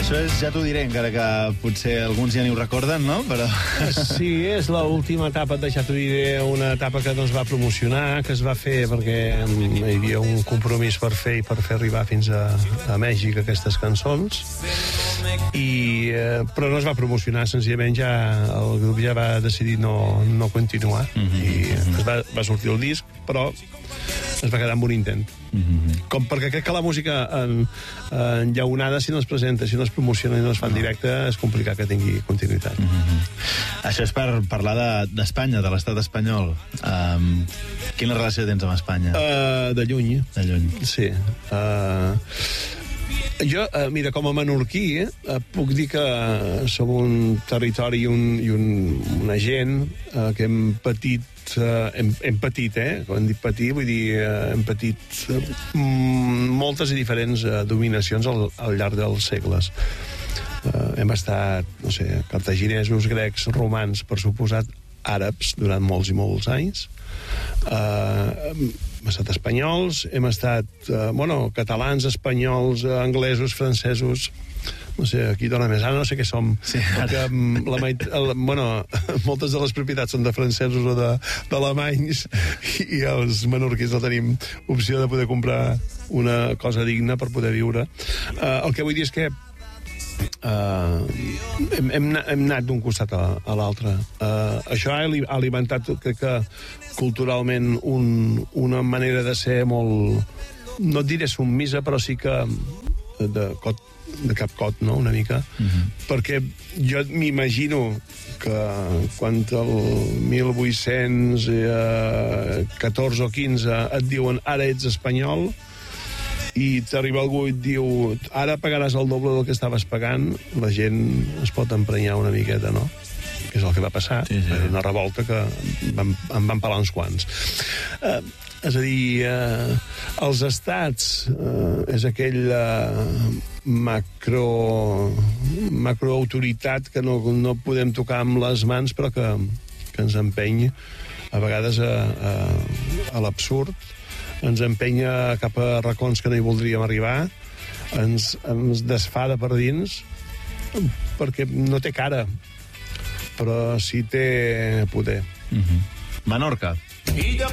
Això és Ja t'ho diré, encara que potser alguns ja ni ho recorden, no? Però... Sí, és l'última etapa de Ja t'ho diré, una etapa que no es va promocionar, que es va fer perquè hi havia un compromís per fer i per fer arribar fins a Mèxic aquestes cançons, però no es va promocionar, senzillament ja el grup ja va decidir no continuar, i va sortir el disc, però es va quedar amb un intent. Com perquè crec que la música enllaunada, si no es presenta, si no es promociona i no es fa en directe, és complicat que tingui continuïtat. Això és per parlar d'Espanya, de l'estat espanyol. Quina relació tens amb Espanya? De lluny. De lluny. Sí. Jo, mira, com a menorquí, puc dir que som un territori i una gent que hem patit, quan hem dit patir, vull dir, hem patit moltes i diferents dominacions al llarg dels segles. Hem estat, no sé, cartaginesos, grecs, romans, per suposat, àrabs, durant molts i molts anys. Hem estat espanyols, hem estat, catalans, espanyols, anglesos, francesos... No sé, aquí dona més. Ara no sé què som. Sí, perquè moltes de les propietats són de francesos o d'alemanys i els menorquins no tenim opció de poder comprar una cosa digna per poder viure. El que vull dir és que hem anat d'un costat a l'altre. Això ha alimentat, crec que, culturalment una manera de ser molt... No et diré submisa, però sí que de cap cot, no?, una mica. Perquè jo m'imagino que quan el 1814 o 15 et diuen ara ets espanyol i t'arriba algú i et diu ara pagaràs el doble del que estaves pagant, la gent es pot emprenyar una miqueta, no? Que és el que va passar. Sí. Una revolta que en van pelar uns quants. És a dir, els estats és aquell macroautoritat que no podem tocar amb les mans, però que ens empeny a vegades a l'absurd, ens empenya cap a racons que no hi voldríem arribar, ens desfada per dins, perquè no té cara, però sí té poder. Menorca.